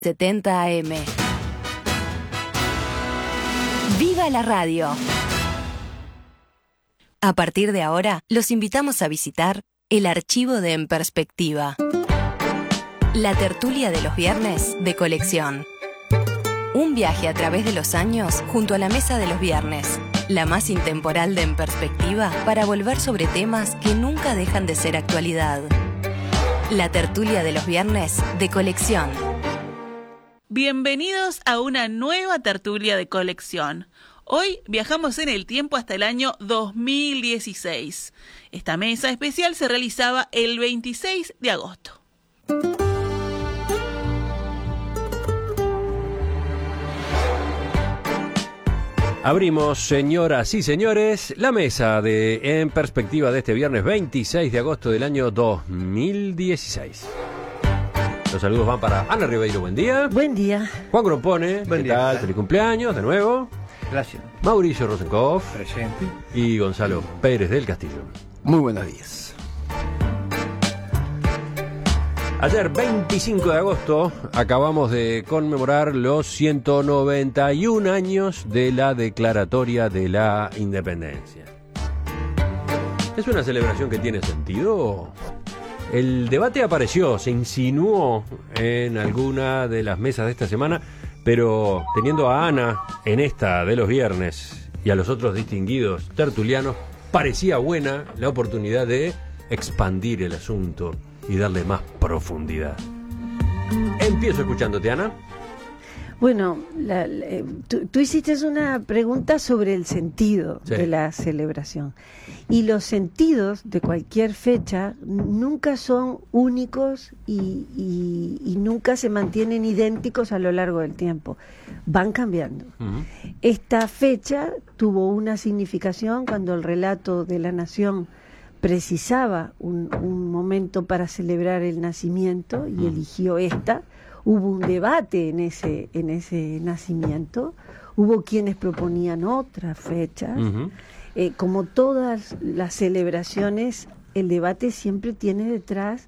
70 AM. ¡Viva la radio! A partir de ahora, los invitamos a visitar el archivo de En Perspectiva. La tertulia de los viernes de colección. Un viaje a través de los años junto a la mesa de los viernes, la más intemporal de En Perspectiva, para volver sobre temas que nunca dejan de ser actualidad. La tertulia de los viernes de colección. Bienvenidos a una nueva tertulia de colección. Hoy viajamos en el tiempo hasta el año 2016. Esta mesa especial se realizaba el 26 de agosto. Abrimos, señoras y señores, la mesa de En Perspectiva de este viernes 26 de agosto del año 2016. Los saludos van para Ana Ribeiro, buen día. Buen día. Juan Grompone, Buen ¿qué día. tal? Feliz cumpleaños, de nuevo. Gracias. Mauricio Rosenkopf Presente. y Gonzalo Pérez del Castillo. Muy buenos días. Ayer, 25 de agosto, acabamos de conmemorar los 191 años de la Declaratoria de la Independencia. ¿Es una celebración que tiene sentido? El debate apareció, se insinuó en alguna de las mesas de esta semana, pero teniendo a Ana en esta de los viernes y a los otros distinguidos tertulianos, parecía buena la oportunidad de expandir el asunto y darle más profundidad. Empiezo escuchándote, Ana. Bueno, tú hiciste una pregunta sobre el sentido Sí. de la celebración. Y los sentidos de cualquier fecha nunca son únicos y nunca se mantienen idénticos a lo largo del tiempo. Van cambiando. Uh-huh. Esta fecha tuvo una significación cuando el relato de la nación precisaba un momento para celebrar el nacimiento y eligió esta. Hubo un debate en ese nacimiento, hubo quienes proponían otras fechas. Uh-huh. Como todas las celebraciones, el debate siempre tiene detrás,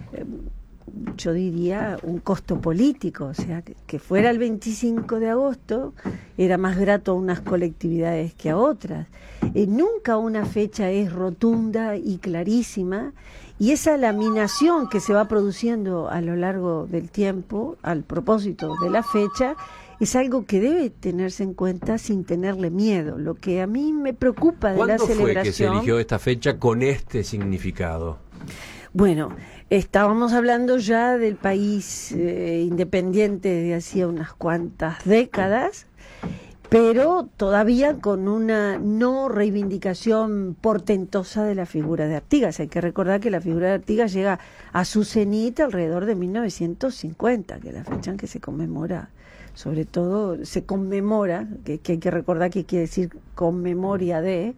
yo diría, un costo político. O sea, que fuera el 25 de agosto era más grato a unas colectividades que a otras. Nunca una fecha es rotunda y clarísima, y esa laminación que se va produciendo a lo largo del tiempo, al propósito de la fecha, es algo que debe tenerse en cuenta sin tenerle miedo. Lo que a mí me preocupa de la ¿Cuándo celebración... fue que se eligió esta fecha con este significado? Bueno, estábamos hablando ya del país independiente de hacía unas cuantas décadas, pero todavía con una no reivindicación portentosa de la figura de Artigas. Hay que recordar que la figura de Artigas llega a su cenit alrededor de 1950, que es la fecha en que se conmemora, sobre todo se conmemora, que hay que recordar que quiere decir con memoria de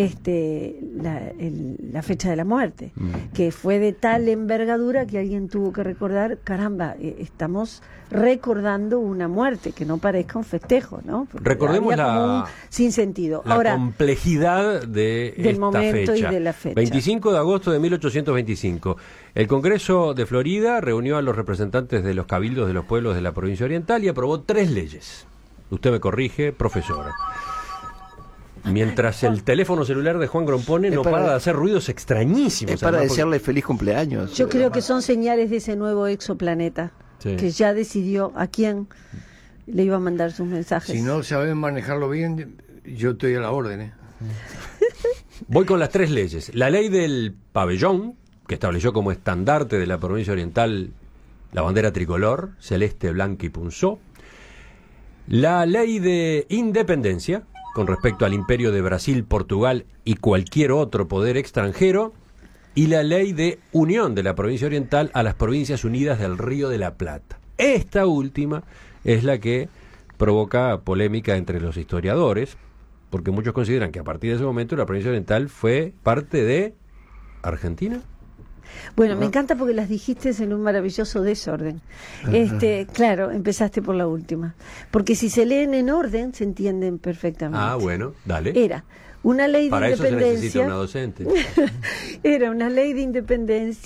la fecha de la muerte, que fue de tal envergadura que alguien tuvo que recordar, caramba, estamos recordando una muerte, que no parezca un festejo, ¿no? Porque Recordemos había como un sinsentido. la Ahora, complejidad de del esta momento fecha. y de la fecha. 25 de agosto de 1825. El Congreso de Florida reunió a los representantes de los cabildos de los pueblos de la provincia oriental y aprobó 3 leyes. Usted me corrige, profesora. Mientras el teléfono celular de Juan Grompone no para de hacer ruidos extrañísimos. Es para además, desearle feliz cumpleaños. yo creo que son señales de ese nuevo exoplaneta, Sí. que ya decidió a quién le iba a mandar sus mensajes. Si no saben manejarlo bien, yo estoy a la orden. Voy con las 3 leyes. La ley del pabellón, que estableció como estandarte de la provincia oriental la bandera tricolor, celeste, blanca y punzó. La ley de independencia, con respecto al imperio de Brasil, Portugal y cualquier otro poder extranjero. Y la ley de unión de la provincia oriental a las provincias unidas del Río de la Plata. Esta última es la que provoca polémica entre los historiadores, porque muchos consideran que a partir de ese momento la provincia oriental fue parte de Argentina. Bueno, me encanta porque las dijiste en un maravilloso desorden. Claro, empezaste por la última. Porque si se leen en orden, se entienden perfectamente. Ah, bueno, dale. Era una ley de Para eso se necesita independencia. una docente. Era una ley de independencia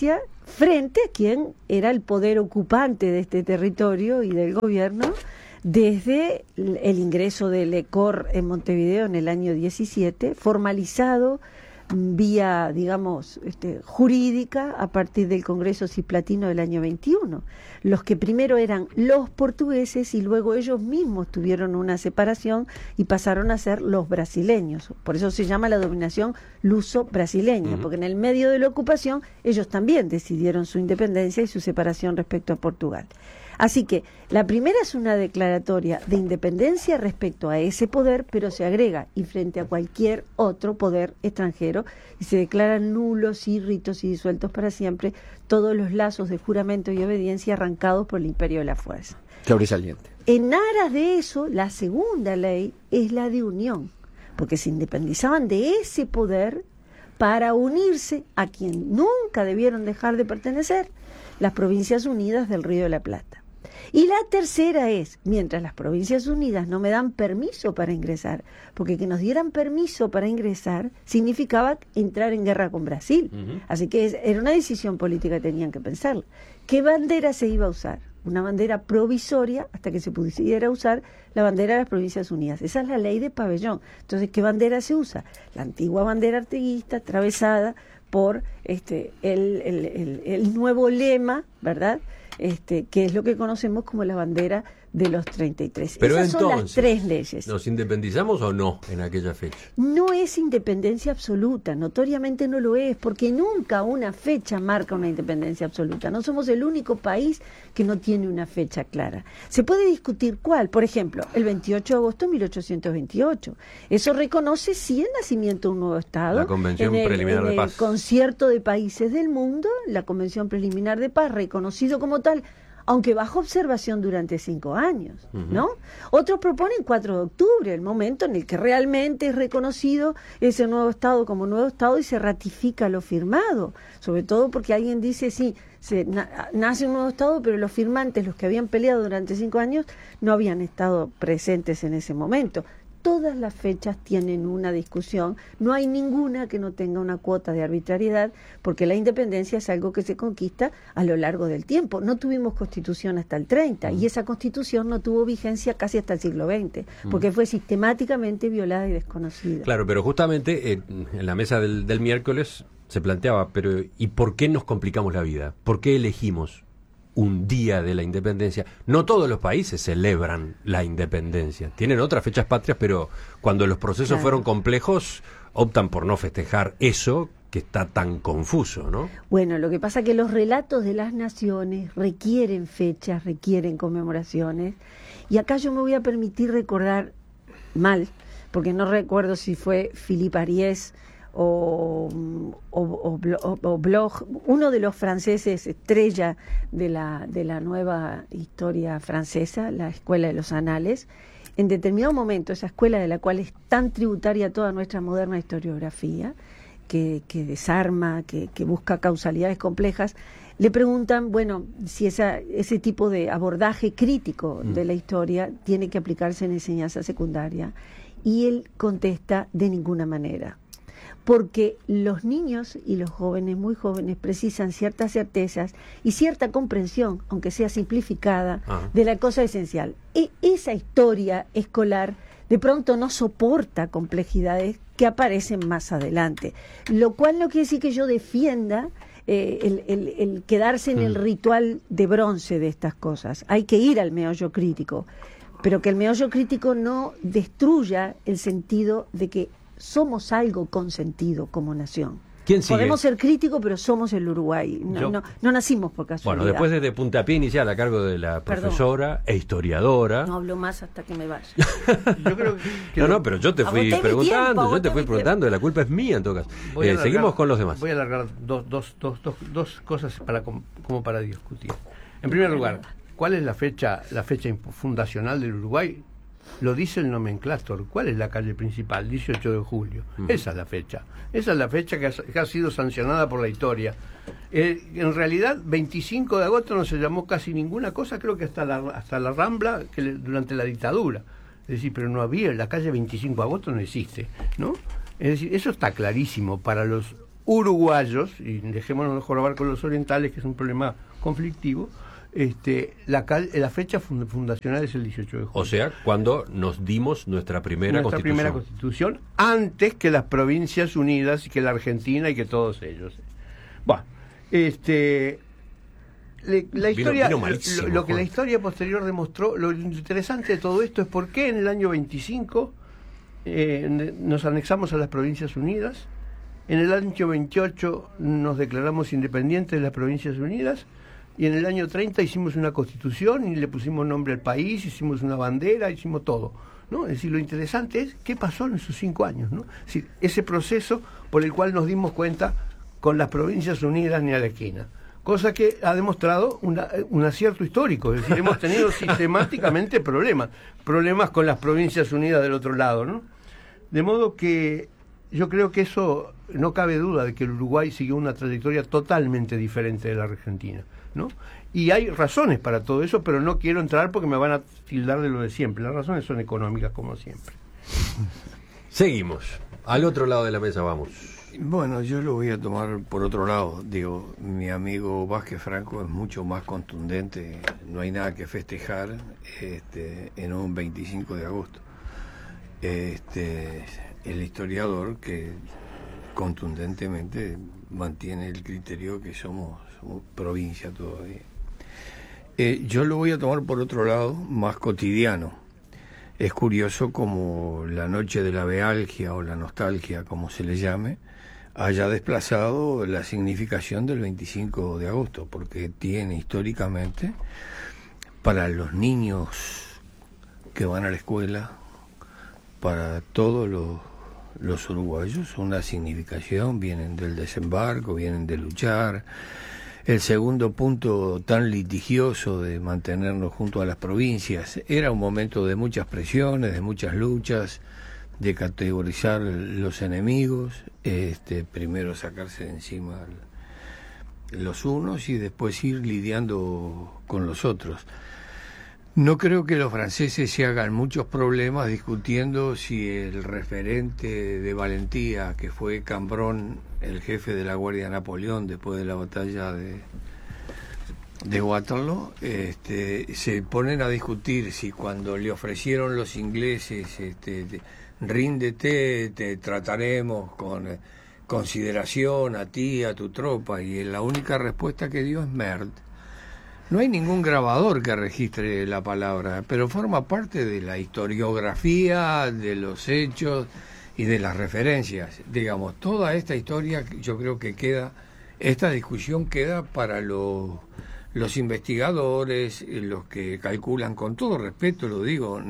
frente a quien era el poder ocupante de este territorio y del gobierno desde el ingreso del ECOR en Montevideo en el año 17, formalizado vía, digamos, jurídica a partir del Congreso Cisplatino del año 21. Los que primero eran los portugueses y luego ellos mismos tuvieron una separación y pasaron a ser los brasileños. Por eso se llama la dominación luso-brasileña, porque en el medio de la ocupación ellos también decidieron su independencia y su separación respecto a Portugal. Así que la primera es una declaratoria de independencia respecto a ese poder, pero se agrega y frente a cualquier otro poder extranjero, y se declaran nulos, írritos y disueltos para siempre todos los lazos de juramento y obediencia arrancados por el imperio de la fuerza. Sobresaliente. En aras de eso, la segunda ley es la de unión, porque se independizaban de ese poder para unirse a quien nunca debieron dejar de pertenecer, las Provincias Unidas del Río de la Plata. Y la tercera es, mientras las Provincias Unidas no me dan permiso para ingresar, porque que nos dieran permiso para ingresar significaba entrar en guerra con Brasil. Así que era una decisión política que tenían que pensar. ¿Qué bandera se iba a usar? Una bandera provisoria hasta que se pudiera usar la bandera de las Provincias Unidas. Esa es la ley de pabellón. Entonces, ¿qué bandera se usa? La antigua bandera artiguista, atravesada por el nuevo lema, ¿verdad?, que es lo que conocemos como la bandera de los 33. Pero esas entonces, son las tres leyes. ¿nos independizamos o no en aquella fecha? No es independencia absoluta, notoriamente no lo es, porque nunca una fecha marca una independencia absoluta. No somos el único país que no tiene una fecha clara. Se puede discutir cuál, por ejemplo, el 28 de agosto de 1828. Eso reconoce sí el nacimiento de un nuevo Estado. La Convención Preliminar de Paz. El concierto de países del mundo, la Convención Preliminar de Paz, reconocido como tal, aunque bajo observación durante 5 años, ¿no? Otros proponen 4 de octubre, el momento en el que realmente es reconocido ese nuevo Estado como nuevo Estado y se ratifica lo firmado, sobre todo porque alguien dice, sí, nace un nuevo Estado, pero los firmantes, los que habían peleado durante 5 años, no habían estado presentes en ese momento. Todas las fechas tienen una discusión, no hay ninguna que no tenga una cuota de arbitrariedad, porque la independencia es algo que se conquista a lo largo del tiempo. No tuvimos constitución hasta el 30 y esa constitución no tuvo vigencia casi hasta el siglo XX, porque fue sistemáticamente violada y desconocida. Claro, pero justamente en la mesa del miércoles se planteaba, pero ¿y por qué nos complicamos la vida? ¿Por qué elegimos un día de la independencia? No todos los países celebran la independencia. Tienen otras fechas patrias, pero cuando los procesos fueron complejos, optan por no festejar eso que está tan confuso, ¿no? Bueno, lo que pasa es que los relatos de las naciones requieren fechas, requieren conmemoraciones, y acá yo me voy a permitir recordar mal, porque no recuerdo si fue Philippe Ariès o Bloch, uno de los franceses estrella de la nueva historia francesa, la Escuela de los Anales. En determinado momento, esa escuela de la cual es tan tributaria toda nuestra moderna historiografía, que desarma, que busca causalidades complejas, le preguntan, bueno, si ese tipo de abordaje crítico de la historia tiene que aplicarse en enseñanza secundaria, y él contesta, de ninguna manera. Porque los niños y los jóvenes, muy jóvenes, precisan ciertas certezas y cierta comprensión, aunque sea simplificada, de la cosa esencial. Esa historia escolar de pronto no soporta complejidades que aparecen más adelante, lo cual no quiere decir que yo defienda el quedarse en el ritual de bronce de estas cosas. Hay que ir al meollo crítico, pero que el meollo crítico no destruya el sentido de que somos algo con sentido como nación. ¿Quién sigue? Podemos ser críticos, pero somos el Uruguay. No nacimos por casualidad. Bueno, después de puntapié inicial a cargo de la profesora e historiadora. No hablo más hasta que me vaya. Yo creo que No, pero yo te fui preguntando, la culpa es mía en todo caso. Seguimos con los demás. Voy a alargar dos cosas como para discutir. En primer lugar, ¿cuál es la fecha fundacional del Uruguay? Lo dice el nomenclátor. ¿Cuál es la calle principal? 18 de julio. Esa es la fecha. Esa es la fecha que ha sido sancionada por la historia. En realidad, 25 de agosto no se llamó casi ninguna cosa, creo que hasta la Rambla durante la dictadura. Es decir, pero no había, la calle 25 de agosto no existe, ¿no? Es decir, eso está clarísimo para los uruguayos, y dejémonos jorobar con los orientales, que es un problema conflictivo, la fecha fundacional es el 18 de julio. O sea, cuando nos dimos nuestra primera constitución, antes que las Provincias Unidas y que la Argentina y que todos ellos. Bueno, la historia, vino malísimo, lo que la historia posterior demostró, lo interesante de todo esto es por qué en el año 25 nos anexamos a las Provincias Unidas, en el año 28 nos declaramos independientes de las Provincias Unidas, y en el año 30 hicimos una constitución y le pusimos nombre al país, hicimos una bandera, hicimos todo, ¿no? Es decir, lo interesante es qué pasó en esos 5 años, ¿no? Es decir, ese proceso por el cual nos dimos cuenta con las Provincias Unidas ni a la esquina. Cosa que ha demostrado un acierto histórico, es decir, hemos tenido sistemáticamente problemas con las Provincias Unidas del otro lado, ¿no? De modo que yo creo que eso, no cabe duda de que el Uruguay siguió una trayectoria totalmente diferente de la Argentina, ¿no? Y hay razones para todo eso, pero no quiero entrar porque me van a tildar de lo de siempre. Las razones son económicas, como siempre. Seguimos. Al otro lado de la mesa vamos. Bueno, yo lo voy a tomar por otro lado. Digo, mi amigo Vázquez Franco es mucho más contundente. No hay nada que festejar en un 25 de agosto. El historiador que contundentemente mantiene el criterio que somos provincia todavía. Yo lo voy a tomar por otro lado, más cotidiano. Es curioso como la noche de la bealgia o la nostalgia, como se le llame, haya desplazado la significación del 25 de agosto, porque tiene históricamente, para los niños que van a la escuela, para todos los uruguayos, una significación. Vienen del desembarco, vienen de luchar. El segundo punto tan litigioso de mantenernos junto a las provincias era un momento de muchas presiones, de muchas luchas, de categorizar los enemigos, primero sacarse de encima los unos y después ir lidiando con los otros. No creo que los franceses se hagan muchos problemas discutiendo si el referente de valentía, que fue Cambronne, el jefe de la Guardia de Napoleón después de la batalla de Waterloo, se ponen a discutir si cuando le ofrecieron los ingleses, ríndete, te trataremos con consideración a ti, a tu tropa, y la única respuesta que dio es merde. No hay ningún grabador que registre la palabra, pero forma parte de la historiografía, de los hechos y de las referencias. Digamos, toda esta historia, yo creo que esta discusión queda para los investigadores, los que calculan, con todo respeto lo digo,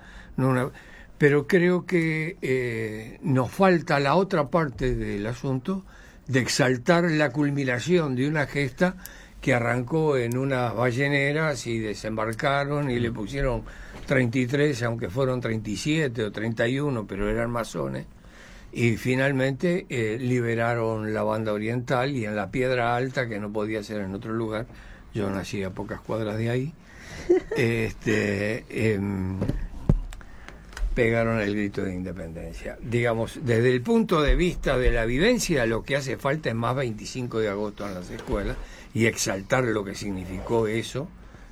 pero creo que nos falta la otra parte del asunto, de exaltar la culminación de una gesta que arrancó en unas balleneras y desembarcaron y le pusieron 33, aunque fueron 37 o 31, pero eran masones, y finalmente liberaron la banda oriental, y en la Piedra Alta, que no podía ser en otro lugar, yo nací a pocas cuadras de ahí, pegaron el grito de independencia. Digamos, desde el punto de vista de la vivencia, lo que hace falta es más 25 de agosto en las escuelas, y exaltar lo que significó eso,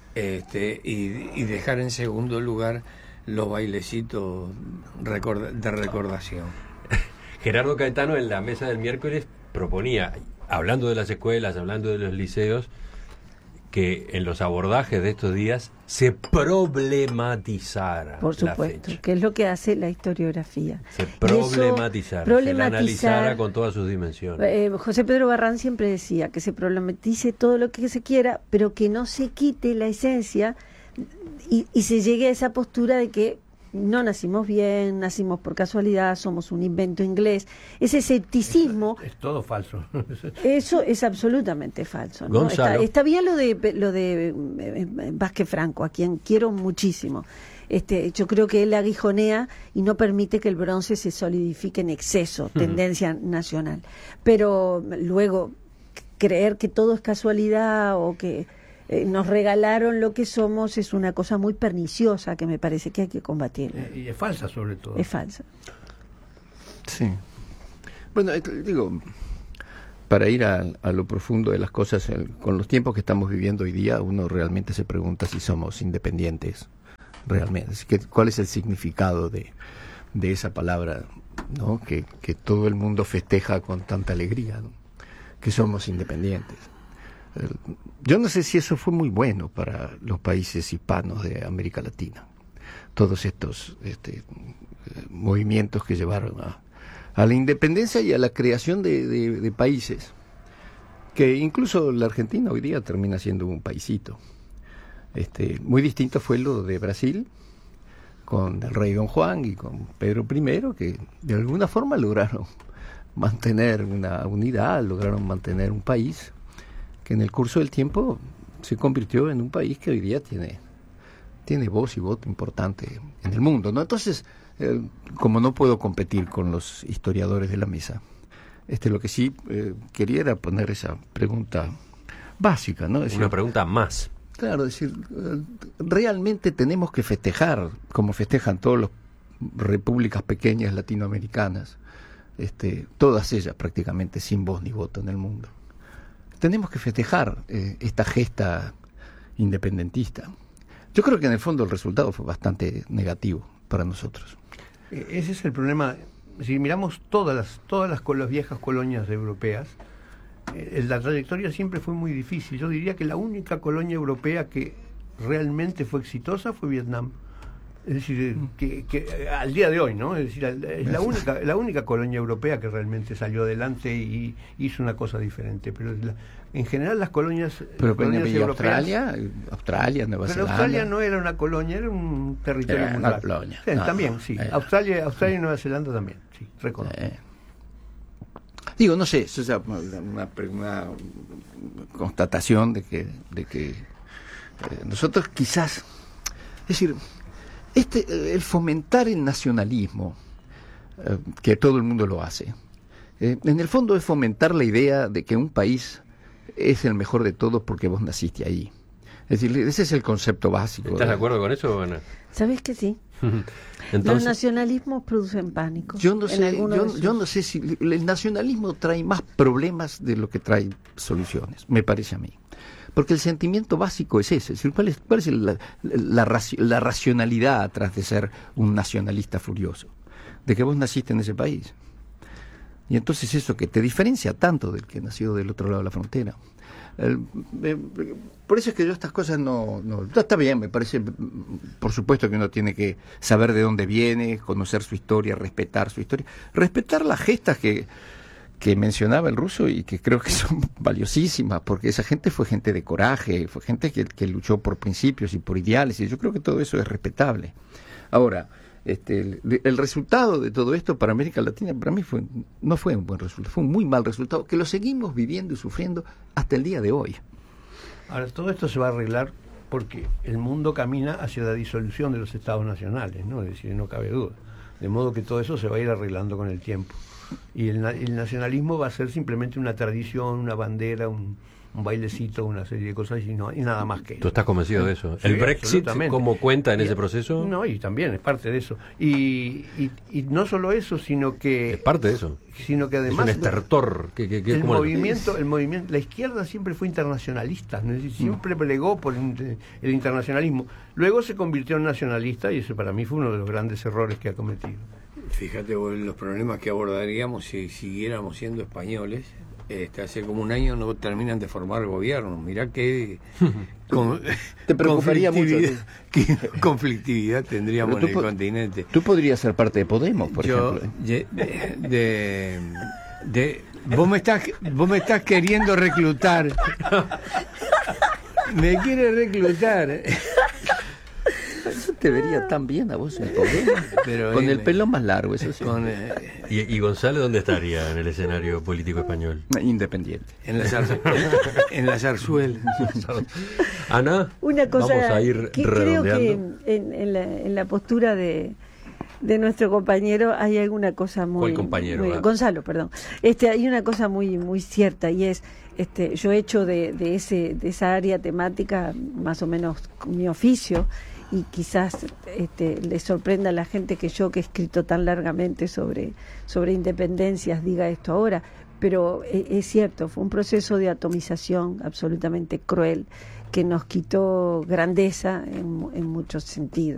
y dejar en segundo lugar los bailecitos de recordación. Gerardo Caetano en la mesa del miércoles proponía, hablando de las escuelas, hablando de los liceos, que en los abordajes de estos días se problematizara. Por supuesto, que es lo que hace la historiografía. Se problematizara, se la analizara con todas sus dimensiones. José Pedro Barrán siempre decía que se problematice todo lo que se quiera, pero que no se quite la esencia y se llegue a esa postura de que no nacimos bien, nacimos por casualidad, somos un invento inglés. Ese escepticismo... Es todo falso. Eso es absolutamente falso, ¿no? Está bien lo de Vázquez Franco, a quien quiero muchísimo. Yo creo que él aguijonea y no permite que el bronce se solidifique en exceso, tendencia nacional. Pero luego, creer que todo es casualidad o que nos regalaron lo que somos es una cosa muy perniciosa que me parece que hay que combatir. Y es falsa, sobre todo. Es falsa. Sí. Bueno, digo, para ir a lo profundo de las cosas, con los tiempos que estamos viviendo hoy día, uno realmente se pregunta si somos independientes, realmente. ¿Cuál es el significado de esa palabra, ¿no? que todo el mundo festeja con tanta alegría, ¿no? Que somos independientes? Yo no sé si eso fue muy bueno para los países hispanos de América Latina, todos estos movimientos que llevaron a la independencia y a la creación de países, que incluso la Argentina hoy día termina siendo un paisito. Muy distinto fue lo de Brasil, con el rey Don Juan y con Pedro I, que de alguna forma lograron mantener una unidad, lograron mantener un país que en el curso del tiempo se convirtió en un país que hoy día tiene voz y voto importante en el mundo, ¿no? Entonces, como no puedo competir con los historiadores de la mesa, lo que sí quería era poner esa pregunta básica, ¿no? Una pregunta más. Claro, es decir, realmente tenemos que festejar, como festejan todas las repúblicas pequeñas latinoamericanas, todas ellas prácticamente sin voz ni voto en el mundo. Tenemos que festejar esta gesta independentista. Yo creo que en el fondo el resultado fue bastante negativo para nosotros. Ese es el problema. Si miramos todas las viejas colonias europeas, la trayectoria siempre fue muy difícil. Yo diría que la única colonia europea que realmente fue exitosa fue Vietnam. Es decir, que al día de hoy, ¿no? Es decir, es la única colonia europea que realmente salió adelante y hizo una cosa diferente. Pero en general las colonias europeas... Australia, Nueva Zelanda... Pero Australia no era una colonia, era un territorio mundial. Una colonia. Sí, también, sí. Australia y Nueva Zelanda también, sí, reconozco. Digo, no sé, eso es una constatación de que nosotros quizás... Es decir... el fomentar el nacionalismo, que todo el mundo lo hace, en el fondo es fomentar la idea de que un país es el mejor de todos porque vos naciste ahí. Es decir, ese es el concepto básico. ¿Estás de acuerdo con eso, Ana? ¿Sabes que sí? Entonces, los nacionalismos producen pánico. Yo no sé si el nacionalismo trae más problemas de lo que trae soluciones, me parece a mí. Porque el sentimiento básico es ese. Es decir, ¿cuál es la racionalidad atrás de ser un nacionalista furioso? De que vos naciste en ese país. Y entonces eso que te diferencia tanto del que nació del otro lado de la frontera. Por eso es que yo estas cosas no... Está bien, me parece, por supuesto que uno tiene que saber de dónde viene, conocer su historia, respetar su historia. Respetar las gestas que mencionaba el ruso y que creo que son valiosísimas, porque esa gente fue gente de coraje, fue gente que luchó por principios y por ideales, y yo creo que todo eso es respetable. Ahora, el resultado de todo esto para América Latina, para mí no fue un buen resultado, fue un muy mal resultado, que lo seguimos viviendo y sufriendo hasta el día de hoy. Ahora, todo esto se va a arreglar porque el mundo camina hacia la disolución de los estados nacionales, ¿no? Es decir, no cabe duda. De modo que todo eso se va a ir arreglando con el tiempo. Y el nacionalismo va a ser simplemente una tradición, una bandera, un bailecito, una serie de cosas y nada más que eso. ¿Tú estás convencido de eso? Sí, ¿El Brexit cómo cuenta en ese proceso? No, y también es parte de eso. Y no solo eso, sino que... Es parte de eso. Sino que además... Es un estertor. El movimiento, la izquierda siempre fue internacionalista, ¿no? Es decir, siempre plegó por el internacionalismo. Luego se convirtió en nacionalista y eso para mí fue uno de los grandes errores que ha cometido. Fíjate vos, los problemas que abordaríamos si siguiéramos siendo españoles. Hace como un año no terminan de formar gobierno. Mirá que te preocuparía mucho. ¿Qué conflictividad tendríamos en el continente? Tú podrías ser parte de Podemos, por ejemplo. Vos me estás queriendo reclutar. Me quieres reclutar. Eso te vería tan bien a vos en Podemos, pero con el pelo más largo, eso sí. ¿Y Gonzalo dónde estaría en el escenario político español? Independiente. En la zarzuela. Ana, una cosa vamos a ir que redondeando. creo que en la postura de nuestro compañero hay alguna cosa muy... ¿Cuál compañero? Gonzalo, perdón. Hay una cosa muy muy cierta y es... yo he hecho de esa área temática más o menos mi oficio y quizás le sorprenda a la gente que yo, que he escrito tan largamente sobre independencias, diga esto ahora, pero es cierto, fue un proceso de atomización absolutamente cruel que nos quitó grandeza en muchos sentidos.